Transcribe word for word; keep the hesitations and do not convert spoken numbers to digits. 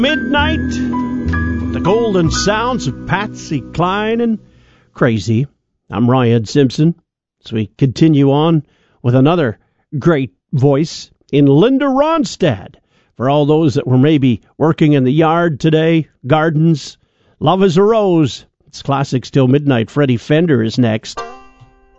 Midnight, the golden sounds of Patsy Cline and Crazy. I'm Ryan Simpson, as we continue on with another great voice in Linda Ronstadt. For all those that were maybe working in the yard today, gardens, Love is a Rose. It's classic till midnight. Freddie Fender is next.